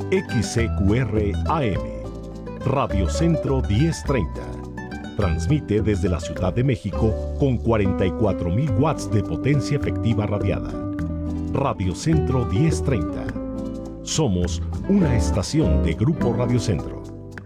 XCQR AM, Radio Centro 1030. Transmite desde la Ciudad de México con 44.000 watts de potencia efectiva radiada. Radio Centro 1030. Somos una estación de Grupo Radio Centro.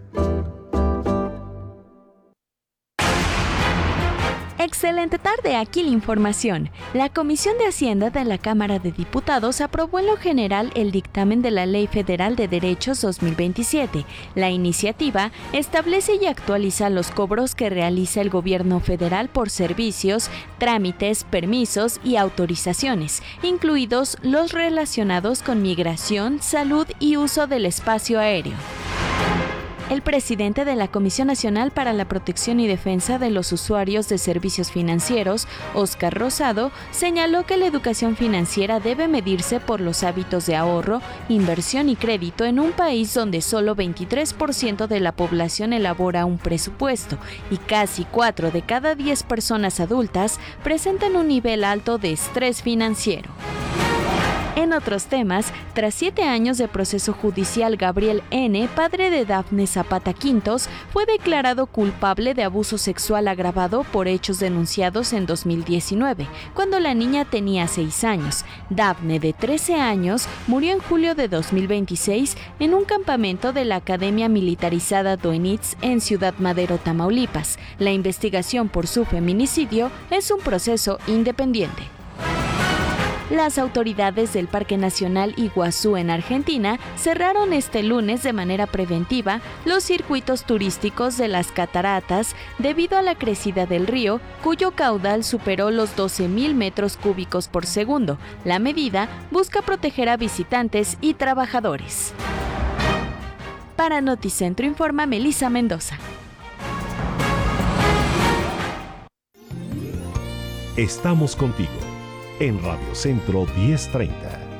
Excelente tarde, aquí la información. La Comisión de Hacienda de la Cámara de Diputados aprobó en lo general el dictamen de la Ley Federal de Derechos 2027. La iniciativa establece y actualiza los cobros que realiza el gobierno federal por servicios, trámites, permisos y autorizaciones, incluidos los relacionados con migración, salud y uso del espacio aéreo. El presidente de la Comisión Nacional para la Protección y Defensa de los Usuarios de Servicios Financieros, Óscar Rosado, señaló que la educación financiera debe medirse por los hábitos de ahorro, inversión y crédito en un país donde solo 23% de la población elabora un presupuesto y casi 4 de cada 10 personas adultas presentan un nivel alto de estrés financiero. En otros temas, tras 7 años de proceso judicial, Gabriel N., padre de Dafne Zapata Quintos, fue declarado culpable de abuso sexual agravado por hechos denunciados en 2019, cuando la niña tenía 6 años. Dafne, de 13 años, murió en julio de 2026 en un campamento de la Academia Militarizada Doenitz en Ciudad Madero, Tamaulipas. La investigación por su feminicidio es un proceso independiente. Las autoridades del Parque Nacional Iguazú en Argentina cerraron este lunes de manera preventiva los circuitos turísticos de las cataratas debido a la crecida del río, cuyo caudal superó los 12.000 metros cúbicos por segundo. La medida busca proteger a visitantes y trabajadores. Para Noticentro informa Melissa Mendoza. Estamos contigo en Radio Centro 1030.